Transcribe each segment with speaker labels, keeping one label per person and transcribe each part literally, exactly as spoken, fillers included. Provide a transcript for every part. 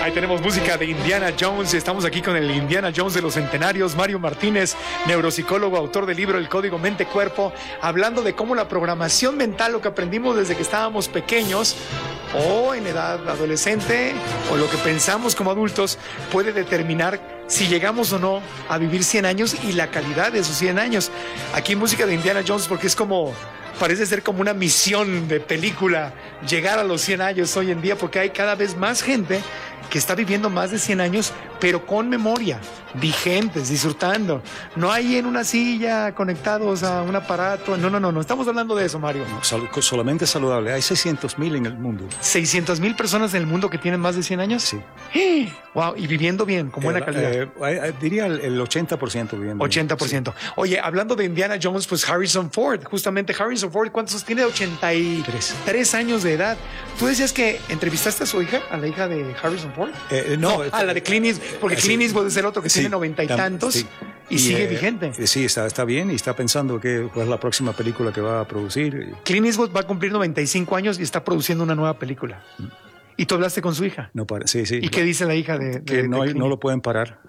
Speaker 1: Ahí tenemos música de Indiana Jones. Estamos aquí con el Indiana Jones de los centenarios, Mario Martínez, neuropsicólogo, autor del libro El Código Mente-Cuerpo, hablando de cómo la programación mental, lo que aprendimos desde que estábamos pequeños o en edad adolescente, o lo que pensamos como adultos, puede determinar si llegamos o no a vivir cien años y la calidad de esos cien años. Aquí música de Indiana Jones porque es como... parece ser como una misión de película llegar a los cien años hoy en día, porque hay cada vez más gente que está viviendo más de cien años, pero con memoria, vigentes, disfrutando. No hay en una silla conectados a un aparato. No, no, no, no estamos hablando de eso, Mario.
Speaker 2: No, sal- solamente saludable. Hay seiscientos mil en el mundo.
Speaker 1: ¿seiscientas mil personas en el mundo que tienen más de cien años?
Speaker 2: Sí.
Speaker 1: ¡Eh! Wow, y viviendo bien, con buena
Speaker 2: Eh,
Speaker 1: calidad.
Speaker 2: eh, eh, diría el, el ochenta por ciento viviendo.
Speaker 1: ochenta por ciento.
Speaker 2: Sí.
Speaker 1: Oye, hablando de Indiana Jones, pues Harrison Ford, justamente Harrison Ford, ¿cuántos tiene? ochenta y tres años de edad. Tú decías que entrevistaste a su hija, a la hija de Harrison Ford.
Speaker 2: Eh, no,
Speaker 1: a la de Clint Eastwood, porque
Speaker 2: eh,
Speaker 1: Clint
Speaker 2: sí.
Speaker 1: Eastwood es el otro que
Speaker 2: Sí,
Speaker 1: tiene noventa y
Speaker 2: tam-
Speaker 1: tantos
Speaker 2: sí.
Speaker 1: y, y sigue
Speaker 2: eh,
Speaker 1: vigente.
Speaker 2: eh, Sí, está, está bien y está pensando que cuál es la próxima película que va a producir.
Speaker 1: Clint Eastwood va a cumplir noventa y cinco años y está produciendo una nueva película. Y tú hablaste con su hija.
Speaker 2: No para, sí, sí.
Speaker 1: ¿Y qué dice la hija de, de
Speaker 2: Que
Speaker 1: de
Speaker 2: no, hay-
Speaker 1: Clint?
Speaker 2: no lo pueden parar.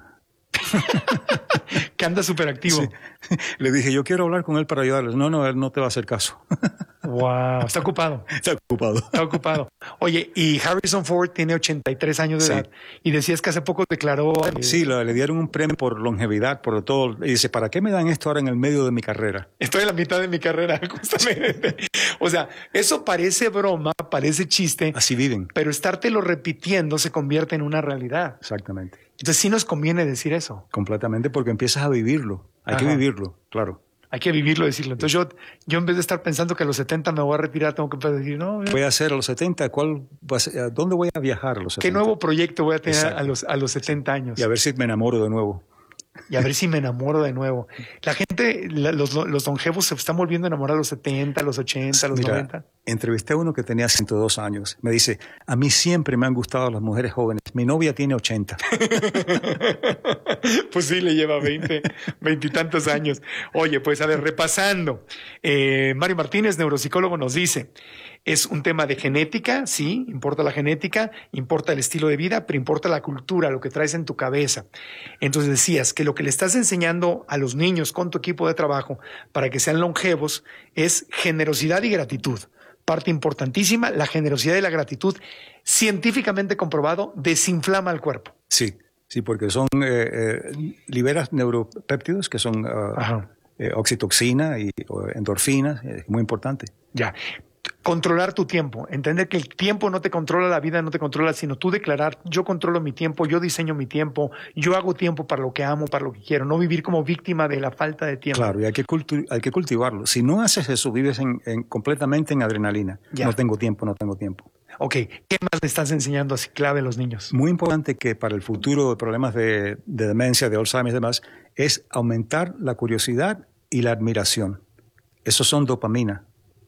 Speaker 1: Que anda súper activo.
Speaker 2: Sí. Le dije, yo quiero hablar con él para ayudarles. No, no, él no te va a hacer caso.
Speaker 1: Wow, está ocupado.
Speaker 2: Está ocupado.
Speaker 1: Está ocupado. Oye, y Harrison Ford tiene ochenta y tres años de
Speaker 2: Sí.
Speaker 1: edad. Y decías que hace poco declaró... eh,
Speaker 2: Sí, lo- le dieron un premio por longevidad, por todo. Y dice, ¿para qué me dan esto ahora en el medio de mi carrera?
Speaker 1: Estoy en la mitad de mi carrera, justamente. O sea, eso parece broma, parece chiste,
Speaker 2: Así viven.
Speaker 1: pero estártelo repitiendo se convierte en una realidad.
Speaker 2: Exactamente.
Speaker 1: Entonces sí nos conviene decir eso.
Speaker 2: Completamente, porque empiezas a vivirlo. Hay
Speaker 1: Ajá.
Speaker 2: que vivirlo, claro.
Speaker 1: Hay que vivirlo, decirlo. Entonces yo, yo en vez de estar pensando que a los setenta me voy a retirar, tengo que decir, no,
Speaker 2: Voy a hacer a los setenta, ¿cuál va a ser- ¿a dónde voy a viajar a los
Speaker 1: ¿qué
Speaker 2: setenta?
Speaker 1: nuevo proyecto voy a tener
Speaker 2: Exacto.
Speaker 1: a los, a los setenta años?
Speaker 2: Y a ver si me enamoro de nuevo.
Speaker 1: Y a ver si me enamoro de nuevo. La gente, la- los, los longevos se están volviendo a enamorar a los setenta, a los ochenta, a los
Speaker 2: Mira,
Speaker 1: noventa.
Speaker 2: entrevisté a uno que tenía ciento dos años. Me dice, a mí siempre me han gustado las mujeres jóvenes. Mi novia tiene ochenta.
Speaker 1: Pues sí, le lleva veinte, veintitantos años. Oye, pues a ver, repasando. Eh, Mario Martínez, neuropsicólogo, nos dice, es un tema de genética, sí, importa la genética, importa el estilo de vida, pero importa la cultura, lo que traes en tu cabeza. Entonces decías que lo que le estás enseñando a los niños con tu equipo de trabajo para que sean longevos es generosidad y gratitud. Parte importantísima, la generosidad y la gratitud, científicamente comprobado, desinflama el cuerpo.
Speaker 2: Sí, sí, porque son, eh, eh, liberas neuropéptidos que son uh,
Speaker 1: Ajá.
Speaker 2: eh, oxitoxina y o endorfinas, es muy importante.
Speaker 1: Ya. Controlar tu tiempo, entender que el tiempo no te controla, la vida no te controla, sino tú declarar, yo controlo mi tiempo, yo diseño mi tiempo, yo hago tiempo para lo que amo, para lo que quiero, no vivir como víctima de la falta de tiempo.
Speaker 2: Claro, y hay que, cultu- hay que cultivarlo. Si no haces eso, vives en, en- completamente en adrenalina.
Speaker 1: Ya.
Speaker 2: No tengo tiempo, no tengo tiempo.
Speaker 1: Ok, ¿qué más le estás enseñando así clave a los niños?
Speaker 2: Muy importante que para el futuro de problemas de, de demencia, de Alzheimer y demás, es aumentar la curiosidad y la admiración. Esos son dopamina,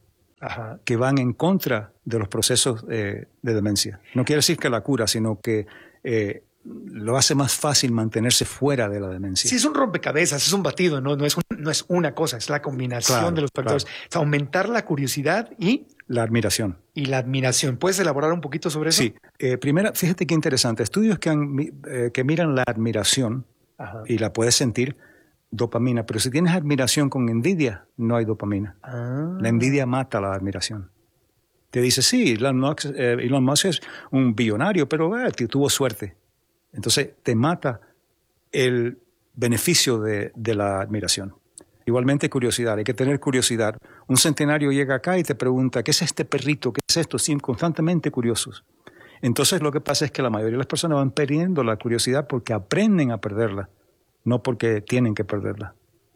Speaker 1: Ajá.
Speaker 2: que van en contra de los procesos eh, de demencia. No quiere decir que la cura, sino que eh, lo hace más fácil mantenerse fuera de la demencia.
Speaker 1: Sí, es un rompecabezas, es un batido, no, no, es, un- no es una cosa, es la combinación
Speaker 2: Claro,
Speaker 1: de los factores.
Speaker 2: claro.
Speaker 1: Es aumentar la curiosidad y,
Speaker 2: La admiración.
Speaker 1: y la admiración. ¿Puedes elaborar un poquito sobre eso?
Speaker 2: Sí. Eh, primera, fíjate qué interesante. Estudios que, han, mi- eh, que miran la admiración
Speaker 1: Ajá.
Speaker 2: y la puedes sentir, dopamina. Pero si tienes admiración con envidia, no hay dopamina.
Speaker 1: Ah.
Speaker 2: La envidia mata la admiración. Te dice, sí, Elon Musk, eh, Elon Musk es un billonario, pero eh, que tuvo suerte. Entonces te mata el beneficio de, de la admiración. Igualmente curiosidad, hay que tener curiosidad. Un centenario llega acá y te pregunta, ¿qué es este perrito? ¿Qué es esto? Sí, constantemente curiosos. Entonces lo que pasa es que la mayoría de las personas van perdiendo la curiosidad porque aprenden a perderla, no porque tienen que perderla.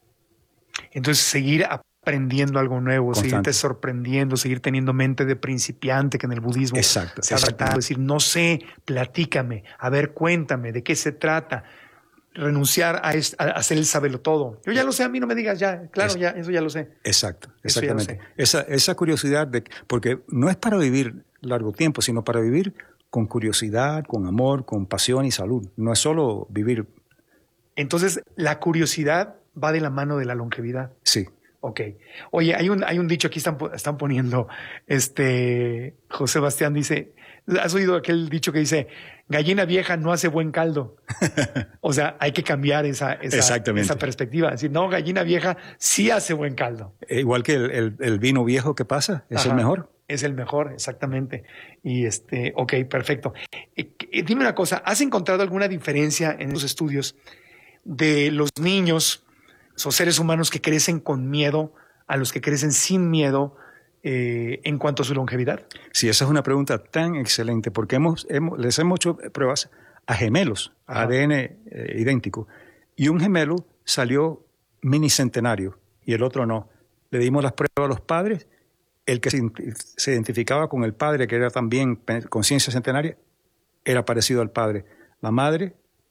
Speaker 1: Entonces, seguir aprendiendo algo nuevo,
Speaker 2: Constante.
Speaker 1: seguirte sorprendiendo, seguir teniendo mente de principiante, que en el budismo
Speaker 2: Exacto,
Speaker 1: se ha tratado.
Speaker 2: exactamente.
Speaker 1: Decir, no sé, platícame, a ver, cuéntame, ¿de qué se trata? Renunciar a, es- a hacer el sabelo todo. Yo ya lo sé, a mí no me digas ya, claro,
Speaker 2: Es-
Speaker 1: ya, eso ya lo sé.
Speaker 2: Exacto,
Speaker 1: Eso ya lo
Speaker 2: exactamente. Esa, esa curiosidad, de, porque no es para vivir largo tiempo, sino para vivir con curiosidad, con amor, con pasión y salud. No es solo vivir,
Speaker 1: Entonces, la curiosidad va de la mano de la longevidad.
Speaker 2: sí,
Speaker 1: Ok. Oye, hay un, hay un dicho aquí, están, po- están poniendo, este, José Bastián dice, ¿Has oído aquel dicho que dice, gallina vieja no hace buen caldo? O sea, hay que cambiar esa, esa, esa perspectiva. Es decir, no, gallina vieja sí hace buen caldo.
Speaker 2: Igual que el, el, el vino viejo que pasa, es Ajá, el mejor.
Speaker 1: Es el mejor, exactamente. Y este, ok, perfecto. Eh, eh, dime una cosa, ¿has encontrado alguna diferencia en los estudios de los niños o seres humanos que crecen con miedo a los que crecen sin miedo eh, en cuanto a su longevidad?
Speaker 2: Sí, esa es una pregunta tan excelente porque hemos, hemos, les hemos hecho pruebas a gemelos, Ajá. A D N eh, idéntico, y un gemelo salió minicentenario y el otro no. Le dimos las pruebas a los padres, el que se, se identificaba con el padre, que era también conciencia centenaria, era parecido al padre. La madre,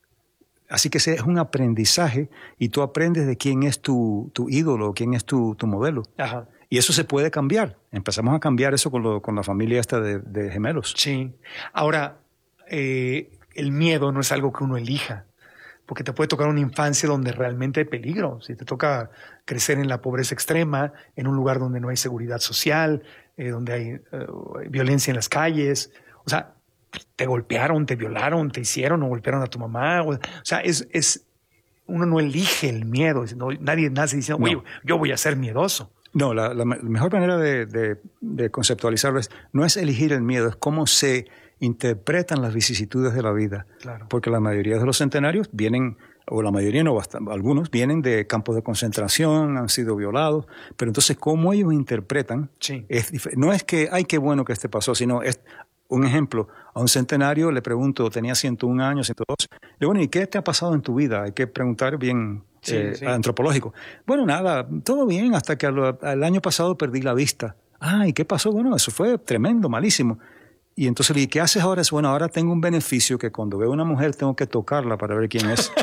Speaker 2: así que ese es un aprendizaje y tú aprendes de quién es tu, tu ídolo, quién es tu, tu modelo.
Speaker 1: Ajá.
Speaker 2: Y eso se puede cambiar. Empezamos a cambiar eso con, lo, con la familia esta de, de gemelos.
Speaker 1: Sí. Ahora, eh, el miedo no es algo que uno elija, porque te puede tocar una infancia donde realmente hay peligro. Si te toca crecer en la pobreza extrema, en un lugar donde no hay seguridad social, eh, donde hay uh, violencia en las calles, o sea, te golpearon, te violaron, te hicieron o golpearon a tu mamá. O, o sea, es, es uno no elige el miedo. No, nadie nace diciendo, oye, no. yo voy a ser miedoso.
Speaker 2: No, la, la mejor manera de, de, de conceptualizarlo es, no es elegir el miedo, es cómo se interpretan las vicisitudes de la vida.
Speaker 1: Claro.
Speaker 2: Porque la mayoría de los centenarios vienen, o la mayoría no, bastante, algunos vienen de campos de concentración, han sido violados, pero entonces cómo ellos interpretan,
Speaker 1: sí.
Speaker 2: es no es que, ay, qué bueno que este pasó, sino es un ejemplo. A un centenario le pregunto, tenía ciento un años, ciento dos, le digo, bueno, ¿y qué te ha pasado en tu vida? Hay que preguntar bien
Speaker 1: sí,
Speaker 2: eh,
Speaker 1: sí.
Speaker 2: antropológico. Bueno, nada, todo bien, hasta que al, al año pasado perdí la vista. Ah, ¿y qué pasó? Bueno, eso fue tremendo, malísimo. Y entonces le dije, ¿qué haces ahora? Es, bueno, ahora tengo un beneficio que cuando veo a una mujer tengo que tocarla para ver quién es.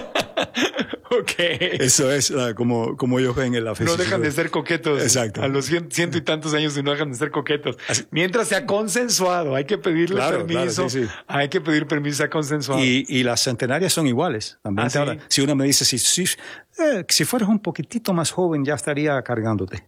Speaker 1: Ok.
Speaker 2: Eso es uh, como, como ellos ven en la fe.
Speaker 1: No dejan de ser coquetos.
Speaker 2: Exacto.
Speaker 1: A los cien, ciento y tantos años no dejan de ser coquetos. Así. Mientras sea consensuado, hay que pedirle
Speaker 2: claro,
Speaker 1: permiso.
Speaker 2: Claro, sí, sí.
Speaker 1: Hay que pedir permiso, sea consensuado.
Speaker 2: Y, y las centenarias son iguales. También
Speaker 1: ¿Ah, sí?
Speaker 2: habla, si uno me dice, si, si, eh, si fueras un poquitito más joven ya estaría cargándote.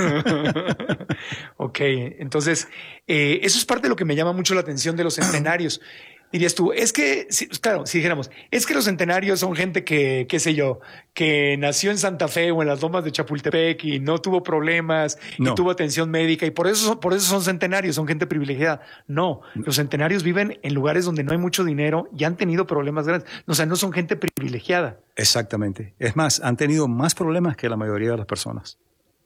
Speaker 1: Ok, entonces, eh, eso es parte de lo que me llama mucho la atención de los centenarios. Dirías tú, es que, claro, si dijéramos, es que los centenarios son gente que, qué sé yo, que nació en Santa Fe o en las lomas de Chapultepec y no tuvo problemas no. y tuvo atención médica y por eso, por eso son centenarios, son gente privilegiada. No, los centenarios viven en lugares donde no hay mucho dinero y han tenido problemas grandes. O sea, no son gente privilegiada.
Speaker 2: Exactamente. Es más, han tenido más problemas que la mayoría de las personas.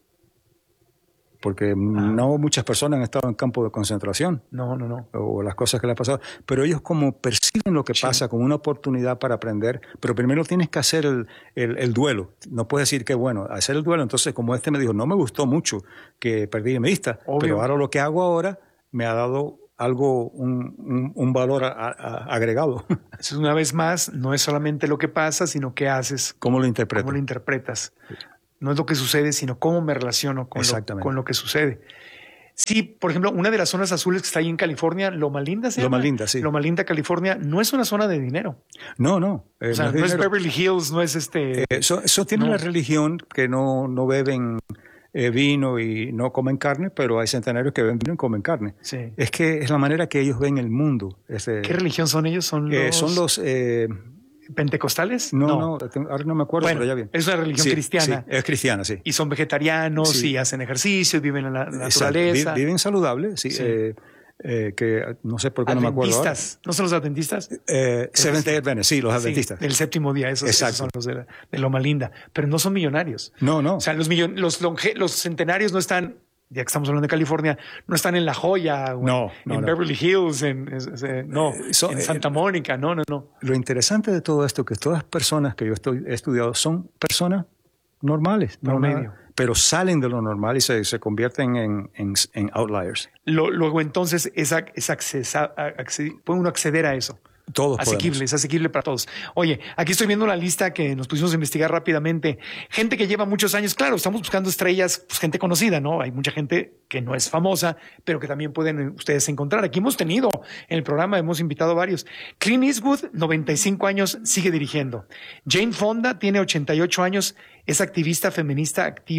Speaker 2: Porque ah. no muchas personas han estado en campo de concentración.
Speaker 1: No, no, no.
Speaker 2: O las cosas que les han pasado. Pero ellos como perciben lo que sí. pasa como una oportunidad para aprender, pero primero tienes que hacer el, el, el duelo. No puedes decir que bueno, hacer el duelo. Entonces, como este me dijo, no me gustó mucho que perdí mi vista, Obvio. pero ahora lo que hago ahora me ha dado algo, un, un, un valor a, a, agregado.
Speaker 1: Entonces, una vez más, no es solamente lo que pasa, sino qué haces.
Speaker 2: ¿Cómo lo interpretas?
Speaker 1: ¿Cómo lo interpretas? Sí. No es lo que sucede, sino cómo me relaciono con, lo, con lo que sucede. Sí, por ejemplo, una de las zonas azules que está ahí en California, Loma Linda, ¿se llama?
Speaker 2: Loma Linda, sí.
Speaker 1: Loma Linda, California, no es una zona de dinero.
Speaker 2: No, no.
Speaker 1: Eh, o sea, no, no es Beverly Hills, no es este...
Speaker 2: Eh, eso, eso tiene no. la religión que no, no beben eh, vino y no comen carne, pero hay centenarios que beben vino y comen carne.
Speaker 1: Sí.
Speaker 2: Es que es la manera que ellos ven el mundo. Este,
Speaker 1: ¿Qué religión son ellos? Son
Speaker 2: eh,
Speaker 1: los...
Speaker 2: Son los... Eh,
Speaker 1: ¿Pentecostales?
Speaker 2: No, no, no, ahora no me acuerdo,
Speaker 1: bueno,
Speaker 2: pero ya bien.
Speaker 1: Es una religión
Speaker 2: sí,
Speaker 1: cristiana.
Speaker 2: Sí, es cristiana, sí.
Speaker 1: Y son vegetarianos sí. y hacen ejercicio, viven en la, la naturaleza.
Speaker 2: Viven saludables, sí. sí. Eh, eh, que no sé por qué no me acuerdo.
Speaker 1: ¿Adventistas? ¿No son los adventistas?
Speaker 2: Eh, Seventh Day Adventist, sí, los adventistas.
Speaker 1: Sí, el séptimo día, esos, esos son los de, de Loma Linda. Pero no son millonarios.
Speaker 2: No, no.
Speaker 1: O sea, los, millon, los, longe, los centenarios no están... Ya que estamos hablando de California, no están en La Joya, o
Speaker 2: no,
Speaker 1: en,
Speaker 2: no,
Speaker 1: en
Speaker 2: no.
Speaker 1: Beverly Hills, en, en, no, eh, so, en Santa Mónica, no, no, no.
Speaker 2: Lo interesante de todo esto es que todas las personas que yo estoy, he estudiado son personas normales,
Speaker 1: promedio,
Speaker 2: pero salen de lo normal y se, se convierten en, en, en outliers.
Speaker 1: Lo, luego entonces es, es accesa, acced, puede uno acceder a eso.
Speaker 2: Todos
Speaker 1: asequible,
Speaker 2: podemos.
Speaker 1: Es asequible para todos. Oye, aquí estoy viendo la lista que nos pusimos a investigar rápidamente. Gente que lleva muchos años, claro, estamos buscando estrellas, pues gente conocida, ¿no? Hay mucha gente que no es famosa, pero que también pueden ustedes encontrar. Aquí hemos tenido en el programa, hemos invitado a varios. Clint Eastwood, noventa y cinco años, sigue dirigiendo. Jane Fonda tiene ochenta y ocho años, es activista feminista activa.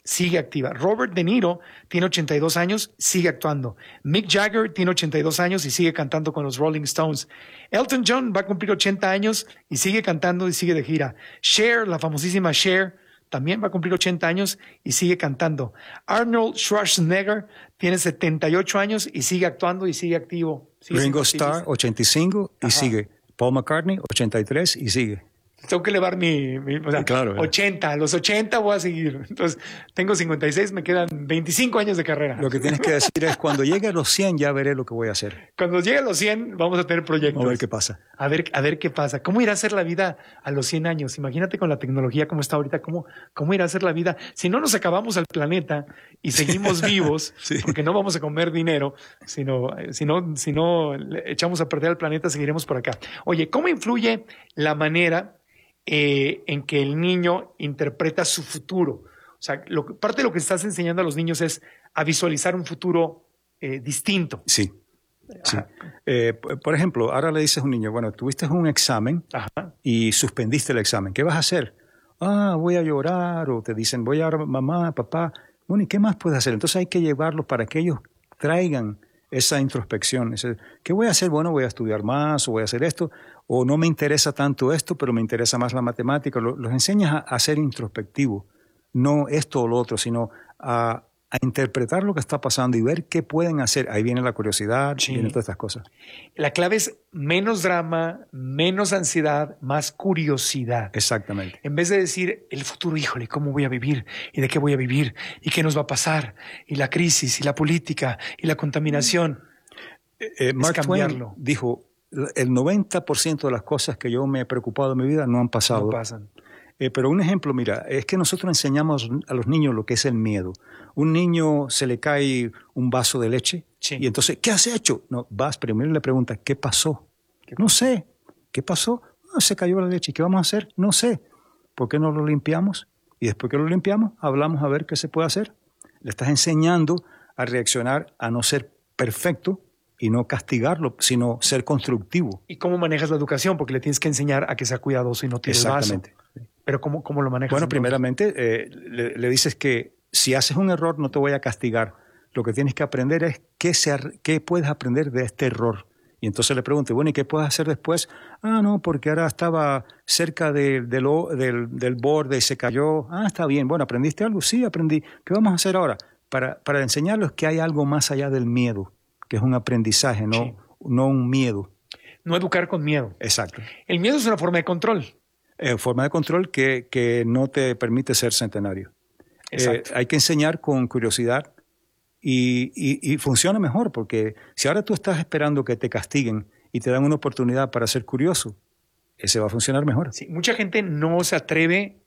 Speaker 1: sigue activa. Robert De Niro tiene ochenta y dos años, sigue actuando. Mick Jagger tiene ochenta y dos años y sigue cantando con los Rolling Stones. Elton John va a cumplir ochenta años y sigue cantando y sigue de gira. Cher, la famosísima Cher, también va a cumplir ochenta años y sigue cantando. Arnold Schwarzenegger tiene setenta y ocho años y sigue actuando y sigue activo. Sigue
Speaker 2: Ringo Starr, ochenta y cinco y
Speaker 1: Ajá.
Speaker 2: sigue. Paul McCartney, ochenta y tres y sigue.
Speaker 1: Tengo que elevar mi, mi o sea,
Speaker 2: claro,
Speaker 1: ochenta, a los ochenta voy a seguir. Entonces, tengo cincuenta y seis, me quedan veinticinco años de carrera.
Speaker 2: Lo que tienes que decir es, cuando llegue a los cien ya veré lo que voy a hacer.
Speaker 1: Cuando llegue a los cien, vamos a tener proyectos.
Speaker 2: A ver qué pasa.
Speaker 1: A ver, a ver qué pasa. ¿Cómo irá a ser la vida a los cien años? Imagínate con la tecnología como está ahorita, ¿cómo, cómo irá a ser la vida? Si no nos acabamos al planeta y seguimos vivos,
Speaker 2: Sí.
Speaker 1: porque no vamos a comer dinero, sino, si no, si no le echamos a perder el planeta, seguiremos por acá. Oye, ¿cómo influye la manera eh, en que el niño interpreta su futuro? O sea, lo, parte de lo que estás enseñando a los niños es a visualizar un futuro eh, distinto.
Speaker 2: Sí. Sí. Eh, por ejemplo, ahora le dices a un niño, bueno, tuviste un examen
Speaker 1: Ajá.
Speaker 2: y suspendiste el examen. ¿Qué vas a hacer? Ah, voy a llorar. O te dicen, voy a llorar, mamá, papá. Bueno, ¿y qué más puedes hacer? Entonces hay que llevarlos para que ellos traigan esa introspección. Ese, ¿qué voy a hacer? Bueno, voy a estudiar más o voy a hacer esto. O no me interesa tanto esto, pero me interesa más la matemática. Los, los enseñas a, a ser introspectivos. No esto o lo otro, sino a, a interpretar lo que está pasando y ver qué pueden hacer. Ahí viene la curiosidad,
Speaker 1: Sí.
Speaker 2: vienen todas estas cosas.
Speaker 1: La clave es menos drama, menos ansiedad, más curiosidad.
Speaker 2: Exactamente.
Speaker 1: En vez de decir el futuro, híjole, ¿cómo voy a vivir? ¿Y de qué voy a vivir? ¿Y qué nos va a pasar? Y la crisis, y la política, y la contaminación.
Speaker 2: Eh, Mark Twain
Speaker 1: cambiarlo.
Speaker 2: dijo, el noventa por ciento de las cosas que yo me he preocupado en mi vida no han pasado.
Speaker 1: No pasan.
Speaker 2: Eh, pero un ejemplo, mira, es que nosotros enseñamos a los niños lo que es el miedo. Un niño se le cae un vaso de leche
Speaker 1: Sí.
Speaker 2: y entonces, ¿qué has hecho? No, vas primero y le preguntas, ¿qué pasó?
Speaker 1: ¿Qué
Speaker 2: No sé. ¿Qué pasó? No, se cayó la leche. ¿Qué vamos a hacer? No sé. ¿Por qué no lo limpiamos? Y después que lo limpiamos, hablamos a ver qué se puede hacer. Le estás enseñando a reaccionar, a no ser perfecto y no castigarlo, sino ser constructivo.
Speaker 1: ¿Y cómo manejas la educación? Porque le tienes que enseñar a que sea cuidadoso y no tire el vaso.
Speaker 2: Exactamente.
Speaker 1: Pero ¿cómo, cómo lo manejas?
Speaker 2: Bueno,
Speaker 1: entonces?
Speaker 2: primeramente eh, le, le dices que si haces un error no te voy a castigar. Lo que tienes que aprender es qué, se, qué puedes aprender de este error. Y entonces le pregunto, bueno, ¿y qué puedes hacer después? Ah, no, porque ahora estaba cerca de, de lo, del, del borde y se cayó. Ah, está bien. Bueno, ¿aprendiste algo? Sí, aprendí. ¿Qué vamos a hacer ahora? Para, para enseñarles que hay algo más allá del miedo, que es un aprendizaje, no,
Speaker 1: Sí.
Speaker 2: no un miedo.
Speaker 1: No educar con miedo.
Speaker 2: Exacto.
Speaker 1: El miedo es una forma de control.
Speaker 2: Eh, forma de control que, que no te permite ser centenario.
Speaker 1: Exacto.
Speaker 2: Eh, hay que enseñar con curiosidad y, y, y funciona mejor, porque si ahora tú estás esperando que te castiguen y te dan una oportunidad para ser curioso, ese va a funcionar mejor.
Speaker 1: Sí, mucha gente no se atreve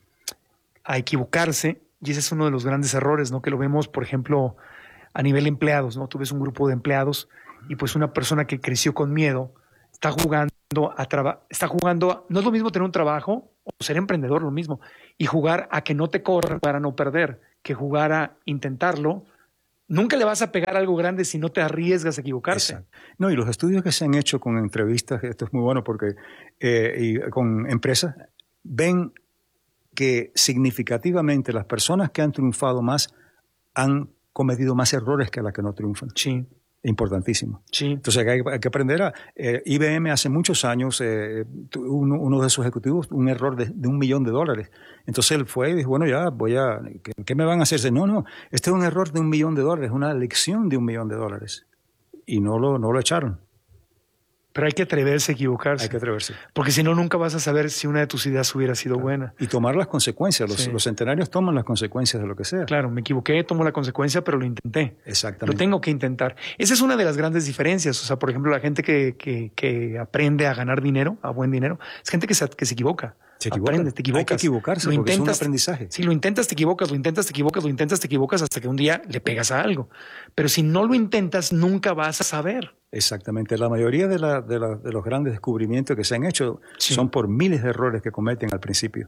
Speaker 1: a equivocarse y ese es uno de los grandes errores, ¿no? Que lo vemos, por ejemplo, a nivel empleados, ¿no? Tú ves un grupo de empleados y pues una persona que creció con miedo está jugando a traba- está jugando, a- no es lo mismo tener un trabajo o ser emprendedor, lo mismo, y jugar a que no te corran para no perder, que jugar a intentarlo. Nunca le vas a pegar algo grande si no te arriesgas a equivocarse.
Speaker 2: Exacto. No, y los estudios que se han hecho con entrevistas, esto es muy bueno porque eh, y con empresas, ven que significativamente las personas que han triunfado más han cometido más errores que las que no triunfan.
Speaker 1: Sí,
Speaker 2: Importantísimo.
Speaker 1: sí.
Speaker 2: Entonces hay, hay que aprender a... Eh, I B M hace muchos años, eh, uno, uno de sus ejecutivos, un error de, de un millón de dólares. Entonces él fue y dijo, bueno, ya voy a... ¿Qué, qué me van a hacer? Dice, no, no, este es un error de un millón de dólares, una lección de un millón de dólares. Y no lo, no lo echaron.
Speaker 1: Pero hay que atreverse a equivocarse.
Speaker 2: Hay que atreverse.
Speaker 1: Porque si no, nunca vas a saber si una de tus ideas hubiera sido buena.
Speaker 2: Y tomar las consecuencias. Los,
Speaker 1: Sí.
Speaker 2: los centenarios toman las consecuencias de lo que sea.
Speaker 1: Claro, me equivoqué, tomo la consecuencia, pero lo intenté.
Speaker 2: Exactamente.
Speaker 1: Lo tengo que intentar. Esa es una de las grandes diferencias. O sea, por ejemplo, la gente que, que, que aprende a ganar dinero, a buen dinero, es gente que se, que se equivoca.
Speaker 2: Se equivoca.
Speaker 1: Aprende, te equivocas.
Speaker 2: Hay que equivocarse
Speaker 1: Lo
Speaker 2: porque es un
Speaker 1: intentas,
Speaker 2: aprendizaje.
Speaker 1: Si lo intentas, te equivocas, lo intentas, te equivocas, lo intentas, te equivocas hasta que un día le pegas a algo. Pero si no lo intentas, nunca vas a saber.
Speaker 2: Exactamente. La mayoría de, la, de, la, de los grandes descubrimientos que se han hecho
Speaker 1: Sí.
Speaker 2: son por miles de errores que cometen al principio.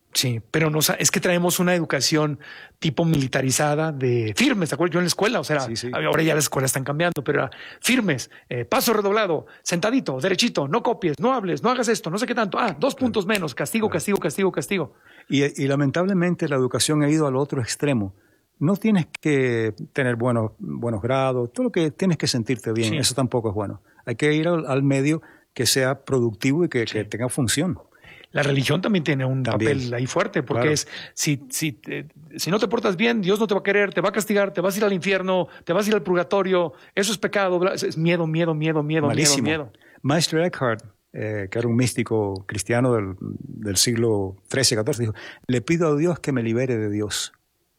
Speaker 1: Sí, pero nos, es que traemos una educación tipo militarizada de firmes, ¿te acuerdas? Yo en la escuela, o sea, sí, sí. Ahora ya las escuelas están cambiando, pero era firmes, eh, paso redoblado, sentadito, derechito, no copies, no hables, no hagas esto, no sé qué tanto, ah, dos puntos menos, castigo, castigo, castigo, castigo.
Speaker 2: Y, y lamentablemente la educación ha ido al otro extremo. No tienes que tener buenos, buenos grados, todo lo que tienes que sentirte bien, sí. Eso tampoco es bueno. Hay que ir al, al medio que sea productivo y que, sí. que tenga función.
Speaker 1: La religión también tiene un
Speaker 2: también.
Speaker 1: papel ahí fuerte, porque
Speaker 2: Claro.
Speaker 1: es, si, si, eh, si no te portas bien, Dios no te va a querer, te va a castigar, te vas a ir al infierno, te vas a ir al purgatorio, eso es pecado, bla, es, es miedo, miedo, miedo, miedo,
Speaker 2: Malísimo.
Speaker 1: miedo, miedo.
Speaker 2: Maestro Eckhart, eh, que era un místico cristiano del, del siglo trece, catorce, dijo, le pido a Dios que me libere de Dios,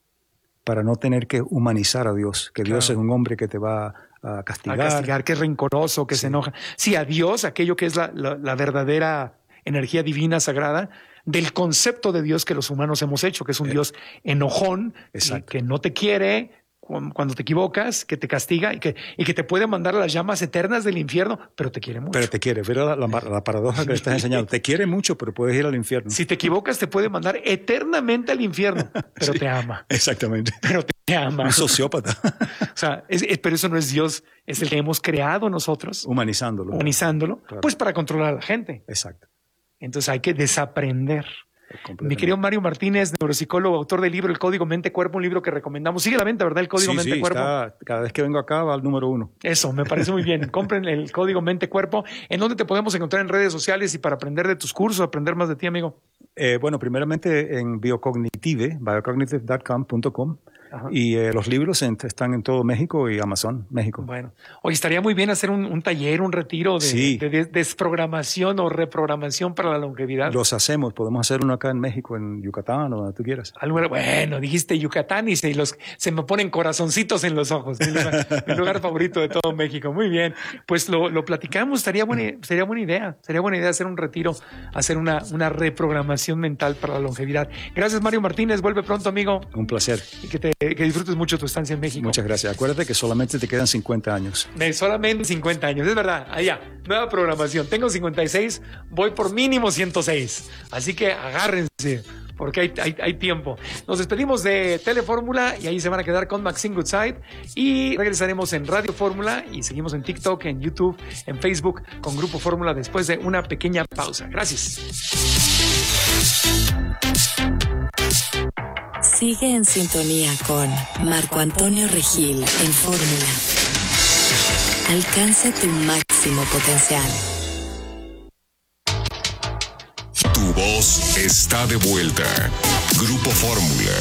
Speaker 2: para no tener que humanizar a Dios, que Dios
Speaker 1: Claro.
Speaker 2: es un hombre que te va a castigar.
Speaker 1: A castigar, que es rencoroso, que
Speaker 2: Sí.
Speaker 1: se enoja. Sí, a Dios, aquello que es la, la, la verdadera energía divina, sagrada, del concepto de Dios que los humanos hemos hecho, que es un
Speaker 2: Eh,
Speaker 1: Dios enojón, y
Speaker 2: Exacto.
Speaker 1: que no te quiere cu- cuando te equivocas, que te castiga y que, y que te puede mandar a las llamas eternas del infierno, pero te quiere mucho.
Speaker 2: Pero te quiere, pero la, la, la paradoja que le estás enseñando, te quiere mucho, pero puedes ir al infierno.
Speaker 1: Si te equivocas, te puede mandar eternamente al infierno, pero
Speaker 2: Sí.
Speaker 1: te ama.
Speaker 2: Exactamente.
Speaker 1: Pero te ama.
Speaker 2: Un sociópata.
Speaker 1: O sea, es- es- pero eso no es Dios, es el que hemos creado nosotros,
Speaker 2: Humanizándolo.
Speaker 1: humanizándolo,
Speaker 2: Claro.
Speaker 1: pues para controlar a la gente.
Speaker 2: Exacto.
Speaker 1: Entonces hay que desaprender. Mi
Speaker 2: Completamente.
Speaker 1: querido Mario Martínez, neuropsicólogo, autor del libro El Código Mente-Cuerpo, un libro que recomendamos. Sigue a la venta, ¿verdad? El Código
Speaker 2: Sí, sí,
Speaker 1: Mente-Cuerpo.
Speaker 2: está, cada vez que vengo acá va al número uno.
Speaker 1: Eso, me parece muy bien. Compren el Código Mente-Cuerpo. ¿En dónde te podemos encontrar en redes sociales y para aprender de tus cursos, aprender más de ti, amigo?
Speaker 2: Eh, bueno, primeramente en Biocognitive, biocognitive punto com punto com.
Speaker 1: Ajá.
Speaker 2: Y eh, los libros en- están en todo México y Amazon, México.
Speaker 1: Bueno, hoy estaría muy bien hacer un, un taller, un retiro de,
Speaker 2: Sí.
Speaker 1: de des- desprogramación o reprogramación para la longevidad.
Speaker 2: Los hacemos, podemos hacer uno acá en México, en Yucatán o donde tú quieras.
Speaker 1: Algo, bueno, dijiste Yucatán y se, los, se me ponen corazoncitos en los ojos. Mi lugar, mi lugar favorito de todo México. Muy bien. Pues lo, lo platicamos. Estaría buena, sería buena idea. Sería buena idea hacer un retiro, hacer una, una reprogramación mental para la longevidad. Gracias, Mario Martínez. Vuelve pronto, amigo.
Speaker 2: Un placer.
Speaker 1: Y que, te, que disfrutes mucho tu estancia en México.
Speaker 2: Muchas gracias. Acuérdate que solamente te quedan cincuenta años.
Speaker 1: De solamente cincuenta años, es verdad. Allá, nueva programación. Tengo cincuenta y seis, voy por mínimo ciento seis. Así que agárrense, porque hay, hay, hay tiempo. Nos despedimos de Telefórmula y ahí se van a quedar con Maxine Goodside. Y regresaremos en Radio Fórmula y seguimos en TikTok, en YouTube, en Facebook con Grupo Fórmula después de una pequeña pausa. Gracias.
Speaker 3: Sigue en sintonía con Marco Antonio Regil en Fórmula. Alcanza tu máximo potencial.
Speaker 4: Tu voz está de vuelta. Grupo Fórmula.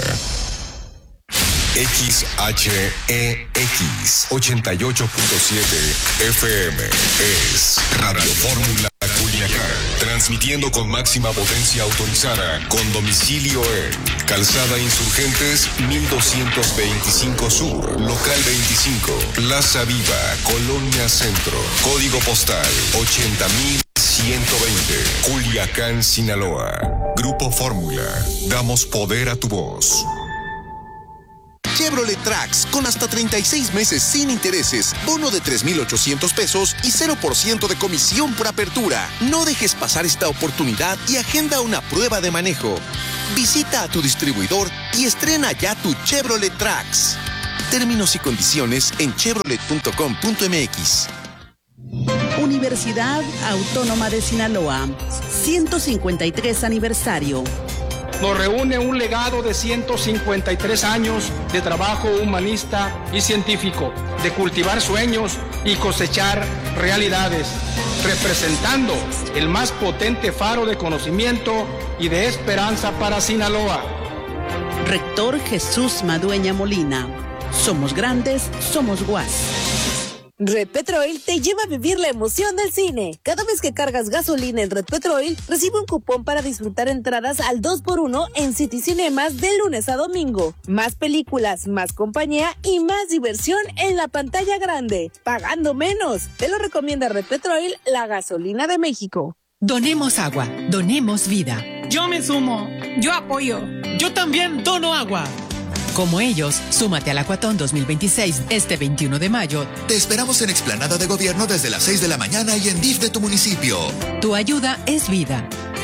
Speaker 4: X H E X ochenta y ocho punto siete F M es Radio Fórmula Culiacán, transmitiendo con máxima potencia autorizada, con domicilio en Calzada Insurgentes mil doscientos veinticinco Sur, Local veinticinco, Plaza Viva, Colonia Centro, Código Postal ochenta mil ciento veinte, Culiacán, Sinaloa. Grupo Fórmula, damos poder a tu voz.
Speaker 5: Chevrolet Trax con hasta treinta y seis meses sin intereses, bono de tres mil ochocientos pesos y cero por ciento de comisión por apertura. No dejes pasar esta oportunidad y agenda una prueba de manejo. Visita a tu distribuidor y estrena ya tu Chevrolet Trax. Términos y condiciones en chevrolet punto com punto m x.
Speaker 6: Universidad Autónoma de Sinaloa, ciento cincuenta y tres aniversario.
Speaker 7: Nos reúne un legado de ciento cincuenta y tres años de trabajo humanista y científico, de cultivar sueños y cosechar realidades, representando el más potente faro de conocimiento y de esperanza para Sinaloa.
Speaker 6: Rector Jesús Madueña Molina. Somos grandes, somos U A S.
Speaker 8: Red Petrol te lleva a vivir la emoción del cine. Cada vez que cargas gasolina en Red Petrol, recibe un cupón para disfrutar entradas al dos por uno en City Cinemas de lunes a domingo. Más películas, más compañía y más diversión en la pantalla grande, pagando menos. Te lo recomienda Red Petrol, la gasolina de México.
Speaker 9: Donemos agua, donemos vida.
Speaker 10: Yo me sumo, yo apoyo, yo también dono agua.
Speaker 9: Como ellos, súmate al Acuatón dos mil veintiséis este veintiuno de mayo.
Speaker 11: Te esperamos en Explanada de Gobierno desde las seis de la mañana y en D I F de tu municipio.
Speaker 9: Tu ayuda es vida.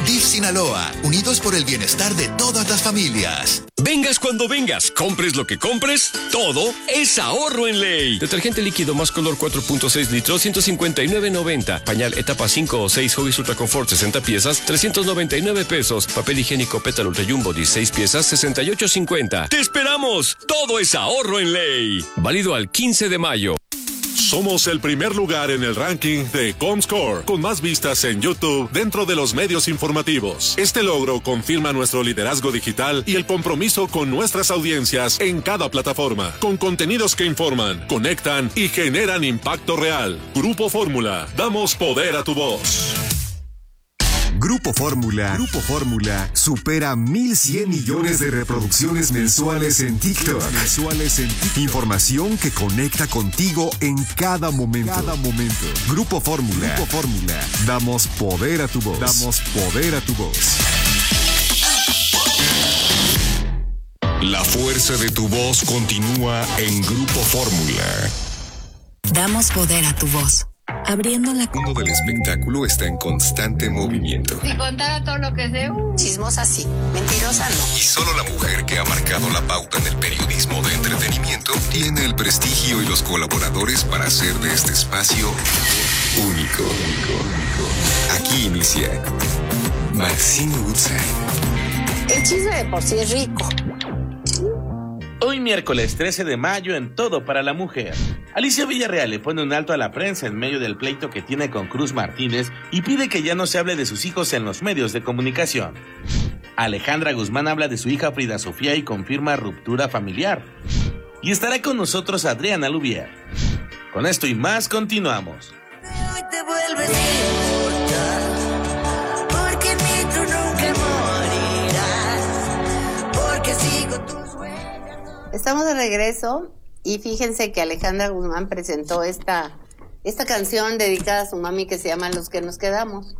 Speaker 11: D I F Sinaloa, unidos por el bienestar de todas las familias.
Speaker 12: Vengas cuando vengas, compres lo que compres, todo es ahorro en ley. Detergente líquido más color cuatro punto seis litros, ciento cincuenta y nueve noventa. Pañal etapa cinco o seis Huggies Ultra Confort sesenta piezas, trescientos noventa y nueve pesos. Papel higiénico Pétalo Ultra Jumbo dieciséis piezas, sesenta y ocho cincuenta. ¡Te esperamos! Todo es ahorro en ley. Válido al quince de mayo.
Speaker 13: Somos el primer lugar en el ranking de Comscore, con más vistas en YouTube dentro de los medios informativos. Este logro confirma nuestro liderazgo digital y el compromiso con nuestras audiencias en cada plataforma, con contenidos que informan, conectan y generan impacto real. Grupo Fórmula, damos poder a tu voz.
Speaker 4: Grupo Fórmula, Grupo Fórmula supera mil cien millones de reproducciones mensuales en TikTok. Mensuales en TikTok. Información que conecta contigo en cada momento. Cada momento. Grupo Fórmula, Grupo Fórmula. Damos poder a tu voz. Damos poder a tu voz. La fuerza de tu voz continúa en Grupo Fórmula.
Speaker 3: Damos poder a tu voz. Abriendo la...
Speaker 4: El mundo del espectáculo está en constante movimiento.
Speaker 14: Si contara todo lo que sé, uh.
Speaker 3: Chismosa sí, mentirosa no.
Speaker 4: Y solo la mujer que ha marcado la pauta en el periodismo de entretenimiento tiene el prestigio y los colaboradores para hacer de este espacio único. único, único. Aquí inicia Maxine Woodside.
Speaker 8: El chisme de por sí es rico.
Speaker 15: Hoy miércoles trece de mayo en Todo para la Mujer. Alicia Villarreal le pone un alto a la prensa en medio del pleito que tiene con Cruz Martínez y pide que ya no se hable de sus hijos en los medios de comunicación. Alejandra Guzmán habla de su hija Frida Sofía y confirma ruptura familiar. Y estará con nosotros Adriana Lubier. Con esto y más continuamos.
Speaker 16: Hoy te vuelves a importar, porque en mí tú nunca morirás, porque sigo tus huellas.
Speaker 17: Estamos de regreso y fíjense que Alejandra Guzmán presentó esta, esta canción dedicada a su mami que se llama Los que nos quedamos.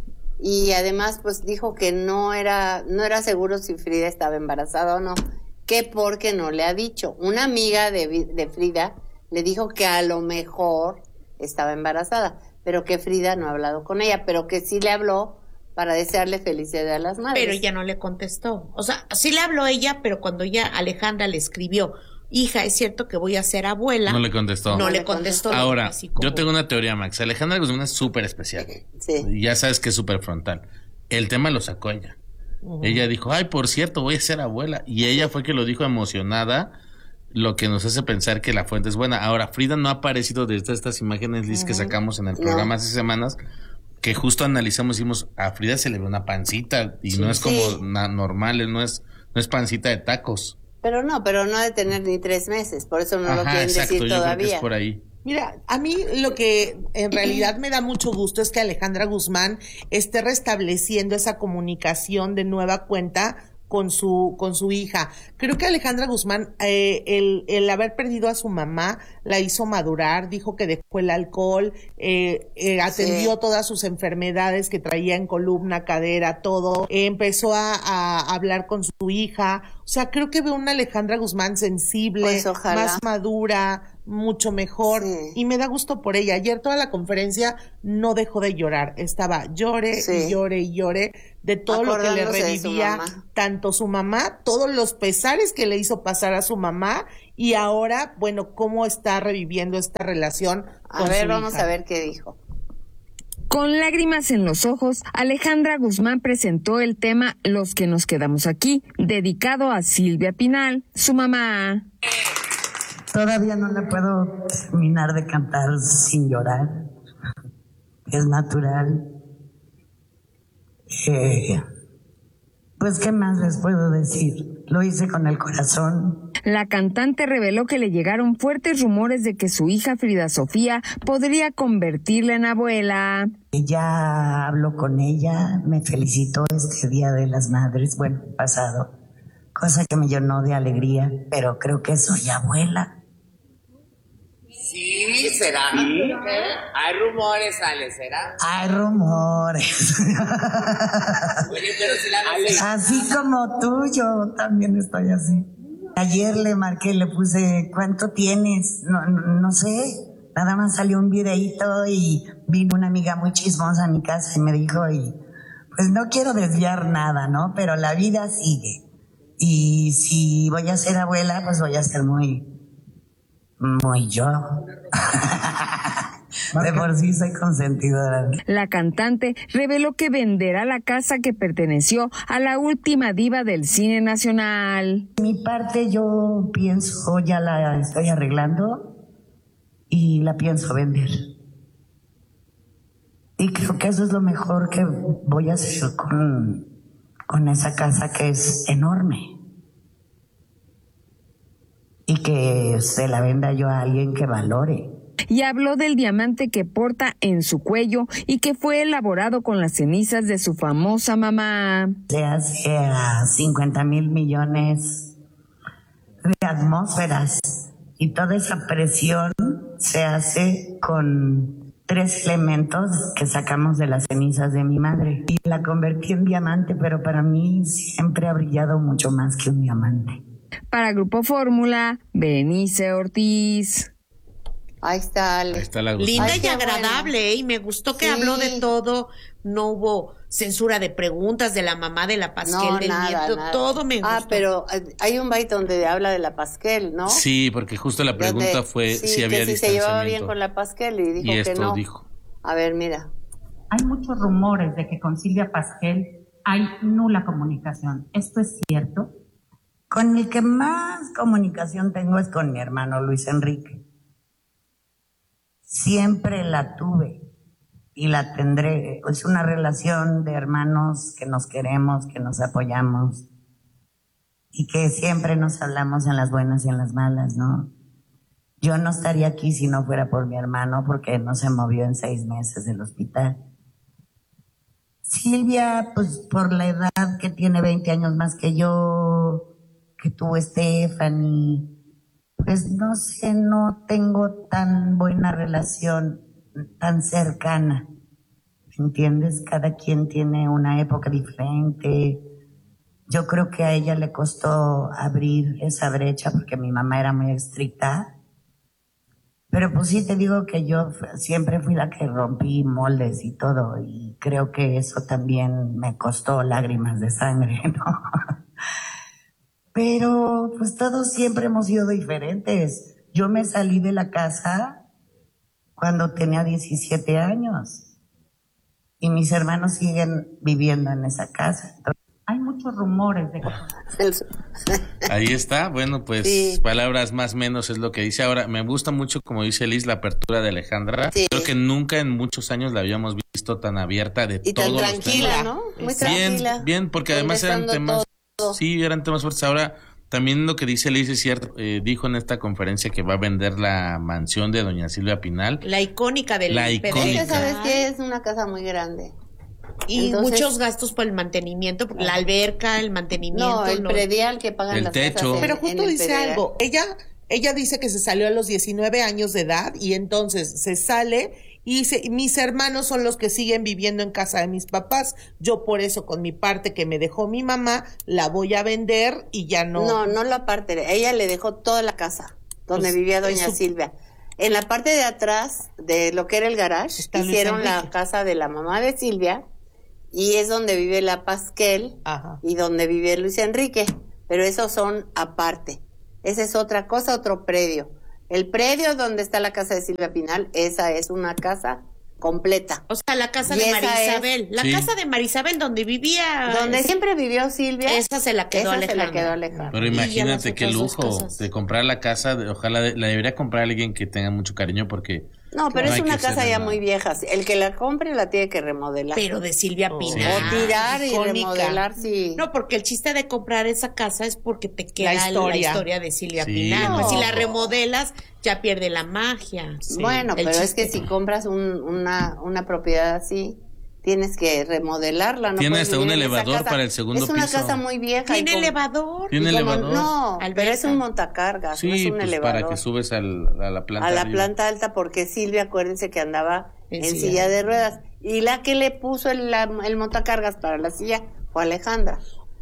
Speaker 17: Y además pues dijo que no era, no era seguro si Frida estaba embarazada o no, que porque no le ha dicho. Una amiga de, de Frida le dijo que a lo mejor estaba embarazada, pero que Frida no ha hablado con ella, pero que sí le habló para desearle felicidad a las madres.
Speaker 18: Pero ella no le contestó. O sea, sí le habló ella, pero cuando ya Alejandra le escribió, hija, es cierto que voy a ser abuela.
Speaker 19: No le contestó.
Speaker 18: No le contestó.
Speaker 19: Ahora, como... yo tengo una teoría, Max. Alejandra Guzmán es súper especial.
Speaker 17: Sí.
Speaker 19: Ya sabes que es súper frontal. El tema lo sacó ella. Uh-huh. Ella dijo, ay, por cierto, voy a ser abuela. Y ella fue que lo dijo emocionada, lo que nos hace pensar que la fuente es buena. Ahora, Frida no ha aparecido desde estas imágenes, Liz, uh-huh. que sacamos en el programa no. hace semanas, que justo analizamos y dijimos, a Frida se le ve una pancita y sí, no es como sí. na- normal, no es, no es pancita de tacos.
Speaker 17: Pero no, pero no ha de tener ni tres meses, por eso no
Speaker 19: Ajá,
Speaker 17: lo quieren
Speaker 19: exacto,
Speaker 17: decir
Speaker 19: yo
Speaker 17: todavía.
Speaker 19: Creo que es por ahí.
Speaker 6: Mira, a mí lo que en realidad me da mucho gusto es que Alejandra Guzmán esté restableciendo esa comunicación de nueva cuenta con su con su hija. Creo que Alejandra Guzmán, eh, el, el haber perdido a su mamá la hizo madurar, dijo que dejó el alcohol, eh, eh, atendió sí. todas sus enfermedades que traía en columna, cadera, todo, eh, empezó a, a hablar con su hija. O sea, creo que veo una Alejandra Guzmán sensible, pues más madura, mucho mejor, sí. y me da gusto por ella. Ayer toda la conferencia no dejó de llorar, estaba llore sí. y llore y llore de todo lo que le revivía tanto su mamá, todos los pesares que le hizo pasar a su mamá, y ahora, bueno, cómo está reviviendo esta relación
Speaker 17: a
Speaker 6: con
Speaker 17: ver,
Speaker 6: su
Speaker 17: vamos
Speaker 6: hija.
Speaker 17: a ver qué dijo.
Speaker 20: Con lágrimas en los ojos, Alejandra Guzmán presentó el tema Los que nos quedamos aquí, dedicado a Silvia Pinal, su mamá.
Speaker 21: Todavía no la puedo terminar de cantar sin llorar. Es natural. Eh, pues, ¿qué más les puedo decir? Lo hice con el corazón.
Speaker 20: La cantante reveló que le llegaron fuertes rumores de que su hija Frida Sofía podría convertirla en abuela.
Speaker 21: Ya habló con ella, me felicitó este Día de las Madres, bueno, pasado, cosa que me llenó de alegría, pero creo que soy abuela.
Speaker 22: Sí, será. ¿Sí? Hay rumores, Ale, ¿será?
Speaker 21: Hay rumores.
Speaker 22: Oye, pero si la ves...
Speaker 21: Así como tú, yo también estoy así. Ayer le marqué, le puse, ¿cuánto tienes? No, no, no sé, nada más salió un videíto y vino una amiga muy chismosa a mi casa y me dijo, y Pues no quiero desviar nada, ¿no? Pero la vida sigue. Y si voy a ser abuela, pues voy a ser muy, muy yo. De por sí soy consentidora.
Speaker 20: La cantante reveló que venderá la casa que perteneció a la última diva del cine nacional.
Speaker 21: Mi parte yo pienso, ya la estoy arreglando y la pienso vender. Y creo que eso es lo mejor que voy a hacer con, con esa casa que es enorme. Y que se la venda yo a alguien que valore.
Speaker 20: Y habló del diamante que porta en su cuello y que fue elaborado con las cenizas de su famosa mamá.
Speaker 21: Se hace a cincuenta mil millones de atmósferas y toda esa presión se hace con tres elementos que sacamos de las cenizas de mi madre. Y la convertí en diamante, pero para mí siempre ha brillado mucho más que un diamante.
Speaker 20: Para Grupo Fórmula, Berenice Ortiz.
Speaker 17: Ahí está, Ale.
Speaker 19: Ahí está la
Speaker 18: Linda
Speaker 17: Ay,
Speaker 18: y agradable, bueno. ¿eh? Y me gustó que sí. habló de todo. No hubo censura de preguntas de la mamá de la Pasquel,
Speaker 17: no,
Speaker 18: del
Speaker 17: nada,
Speaker 18: nieto.
Speaker 17: Nada.
Speaker 18: Todo me gustó.
Speaker 17: Ah, pero hay un byte donde habla de la Pasquel, ¿no?
Speaker 19: Sí, porque justo la pregunta
Speaker 17: donde,
Speaker 19: fue
Speaker 17: sí,
Speaker 19: si había
Speaker 17: que si
Speaker 19: distanciamiento.
Speaker 17: se llevaba bien con la Pasquel y dijo
Speaker 19: y esto
Speaker 17: que no.
Speaker 19: dijo.
Speaker 17: A ver, mira.
Speaker 1: Hay muchos rumores de que con Silvia Pasquel hay nula comunicación. ¿Esto es cierto?
Speaker 21: Con el que más comunicación tengo es con mi hermano Luis Enrique. Siempre la tuve y la tendré. Es una relación de hermanos que nos queremos, que nos apoyamos y que siempre nos hablamos en las buenas y en las malas, ¿no? Yo no estaría aquí si no fuera por mi hermano porque no se movió en seis meses del hospital. Silvia, pues por la edad que tiene veinte años más que yo, que tuvo Stephanie, pues no sé, no tengo tan buena relación, tan cercana, ¿entiendes? Cada quien tiene una época diferente. Yo creo que a ella le costó abrir esa brecha porque mi mamá era muy estricta. Pero pues sí te digo que yo siempre fui la que rompí moldes y todo, y creo que eso también me costó lágrimas de sangre, ¿no? Pero pues todos siempre hemos sido diferentes. Yo me salí de la casa cuando tenía diecisiete años y mis hermanos siguen viviendo en esa casa.
Speaker 1: Hay muchos rumores de
Speaker 19: Ahí está, bueno, pues sí. Palabras más menos es lo que dice. Ahora, me gusta mucho, como dice Liz, la apertura de Alejandra. Sí. Creo que nunca en muchos años la habíamos visto tan abierta de
Speaker 17: y
Speaker 19: todos
Speaker 17: tan tranquila,
Speaker 19: los temas.
Speaker 17: ¿no? Muy
Speaker 19: bien,
Speaker 17: tranquila.
Speaker 19: Bien, porque además eran temas,
Speaker 17: todo.
Speaker 19: sí, eran temas fuertes. Ahora, también lo que dice Liz es cierto, eh, dijo en esta conferencia que va a vender la mansión de doña Silvia Pinal.
Speaker 18: La icónica del
Speaker 19: La icónica.
Speaker 17: Es que sabes que es una casa muy grande.
Speaker 18: Y Entonces, muchos gastos por el mantenimiento, porque la alberca, el mantenimiento.
Speaker 17: No, el predial que pagan
Speaker 19: el
Speaker 17: las
Speaker 19: techo.
Speaker 17: casas en,
Speaker 6: Pero justo
Speaker 17: en
Speaker 6: dice
Speaker 17: predial.
Speaker 6: algo, ella, ella dice que se salió a los diecinueve años de edad y entonces se sale y dice, mis hermanos son los que siguen viviendo en casa de mis papás, yo por eso con mi parte que me dejó mi mamá, la voy a vender y ya no.
Speaker 17: No, no la parte, ella le dejó toda la casa donde pues, vivía doña su... Silvia. En la parte de atrás de lo que era el garage, Está hicieron la casa de la mamá de Silvia. Y es donde vive la Pasquel. Ajá. Y donde vive Luis Enrique. Pero esos son aparte. Esa es otra cosa, otro predio. El predio donde está la casa de Silvia Pinal, esa es una casa completa.
Speaker 18: O sea, la casa y de María Isabel. Es, la sí. casa de María Isabel donde vivía.
Speaker 17: Donde es, siempre vivió Silvia.
Speaker 18: Esa se la quedó Alejandra.
Speaker 17: Se la quedó Alejandra.
Speaker 19: Pero imagínate qué lujo de comprar la casa. De, ojalá de, la debería comprar alguien que tenga mucho cariño porque...
Speaker 17: No, pero no es una casa ya
Speaker 19: nada.
Speaker 17: muy vieja. El que la compre la tiene que remodelar.
Speaker 18: Pero de Silvia oh, Pinal.
Speaker 17: O tirar y icónica. remodelar, sí.
Speaker 18: No, porque el chiste de comprar esa casa es porque te queda la historia, la historia de Silvia sí. Pinal.
Speaker 17: No.
Speaker 18: Pues si la remodelas, ya pierde la magia.
Speaker 17: Sí. Bueno, el pero chiste. Es que si compras un, una, una propiedad así, tienes que remodelarla. No
Speaker 19: tiene hasta un elevador para el segundo piso.
Speaker 17: Es una piso. casa muy vieja.
Speaker 18: ¿Tiene como, elevador?
Speaker 19: ¿Tiene elevador?
Speaker 17: No, Alberta. Pero es un montacargas,
Speaker 19: sí,
Speaker 17: no es un
Speaker 19: pues
Speaker 17: elevador.
Speaker 19: para que subes al, a la planta
Speaker 17: A la
Speaker 19: arriba.
Speaker 17: planta alta, porque Silvia, acuérdense que andaba en,
Speaker 18: en
Speaker 17: silla, silla de ruedas. Y la que le puso el, la, el montacargas para la silla fue Alejandra.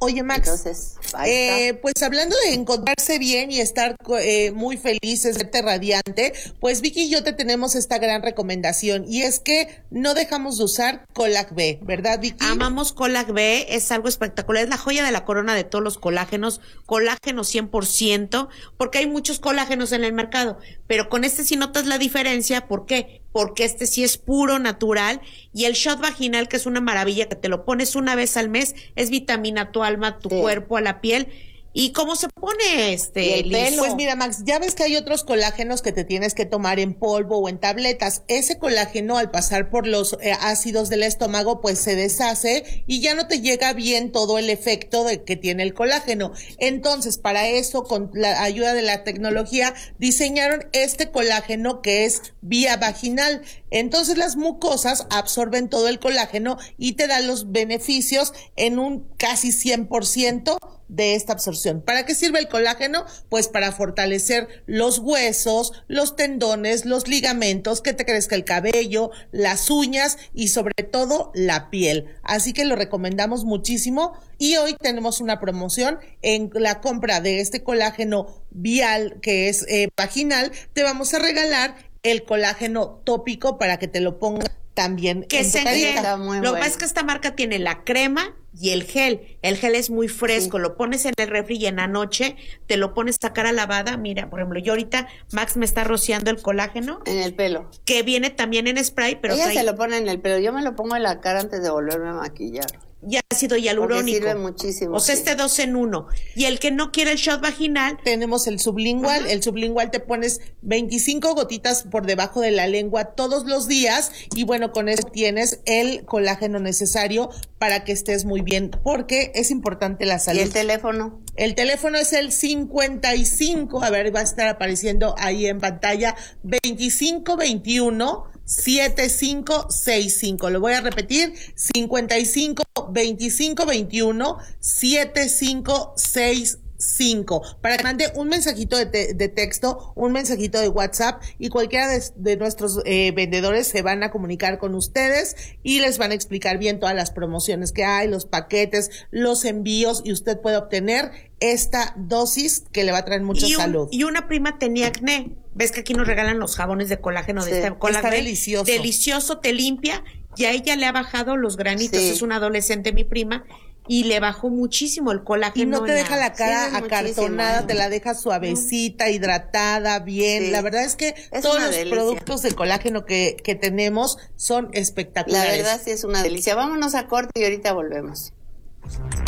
Speaker 6: Oye, Max,
Speaker 17: Entonces,
Speaker 6: eh, pues hablando de encontrarse bien y estar eh, muy felices, verte radiante, pues Vicky y yo te tenemos esta gran recomendación y es que no dejamos de usar Colag B, ¿verdad, Vicky?
Speaker 18: Amamos Colag B, es algo espectacular, es la joya de la corona de todos los colágenos, colágeno cien por ciento, porque hay muchos colágenos en el mercado, pero con este sí notas la diferencia, ¿por qué? Porque este sí es puro, natural, y el shot vaginal, que es una maravilla, que te lo pones una vez al mes, es vitamina a tu alma, a tu sí. cuerpo, a la piel. ¿Y cómo se pone este?
Speaker 6: El pelo. Pues mira, Max, ya ves que hay otros colágenos que te tienes que tomar en polvo o en tabletas. Ese colágeno, al pasar por los eh, ácidos del estómago, pues se deshace y ya no te llega bien todo el efecto de que tiene el colágeno. Entonces, para eso, con la ayuda de la tecnología, diseñaron este colágeno que es vía vaginal. Entonces, las mucosas absorben todo el colágeno y te dan los beneficios en un casi cien por ciento de esta absorción. ¿Para qué sirve el colágeno? Pues para fortalecer los huesos, los tendones, los ligamentos, que te crezca el cabello, las uñas y sobre todo la piel. Así que lo recomendamos muchísimo y hoy tenemos una promoción en la compra de este colágeno vial que es eh, vaginal. Te vamos a regalar el colágeno tópico para que te lo pongas también
Speaker 18: que
Speaker 6: en tu
Speaker 18: carita. Lo que pasa es que esta marca tiene la crema y el gel. El gel es muy fresco, sí. Lo pones en el refri y en la noche te lo pones a cara lavada. Mira, por ejemplo, yo ahorita Max me está rociando el colágeno
Speaker 17: en el pelo,
Speaker 18: que viene también en spray, pero
Speaker 17: ella
Speaker 18: trae...
Speaker 17: se lo pone en el pelo. Yo me lo pongo en la cara antes de volverme a maquillar.
Speaker 18: Y ácido hialurónico.
Speaker 17: Porque sirve muchísimo.
Speaker 18: O sea,
Speaker 17: sí.
Speaker 18: este dos en uno. Y el que no quiere el shot vaginal.
Speaker 6: Tenemos el sublingual.
Speaker 18: Ajá.
Speaker 6: El sublingual te pones veinticinco gotitas por debajo de la lengua todos los días. Y bueno, con eso tienes el colágeno necesario para que estés muy bien. Porque es importante la salud.
Speaker 17: ¿Y el teléfono?
Speaker 6: El teléfono es el cincuenta y cinco. A ver, va a estar apareciendo ahí en pantalla. veinticinco veintiuno setenta y cinco sesenta y cinco. Lo voy a repetir, cincuenta y cinco veinticinco veintiuno setenta y cinco sesenta y cinco, para que mande un mensajito de, te de texto, un mensajito de WhatsApp y cualquiera de, de nuestros eh, vendedores se van a comunicar con ustedes y les van a explicar bien todas las promociones que hay, los paquetes, los envíos y usted puede obtener esta dosis que le va a traer mucha
Speaker 18: y un,
Speaker 6: salud.
Speaker 18: Y una prima tenía acné. ¿Ves que aquí nos regalan los jabones de colágeno?
Speaker 6: Sí,
Speaker 18: de este colágeno?
Speaker 6: Está delicioso.
Speaker 18: Delicioso, te limpia y a ella le ha bajado los granitos. Sí. Es una adolescente, mi prima, y le bajó muchísimo el colágeno.
Speaker 6: Y no te
Speaker 18: la...
Speaker 6: deja la cara sí, acartonada, te la deja suavecita, hidratada, bien. Sí. La verdad es que es todos los delicia. Productos de colágeno que, que tenemos son espectaculares.
Speaker 17: La verdad sí es una delicia. Vámonos a corte y ahorita volvemos.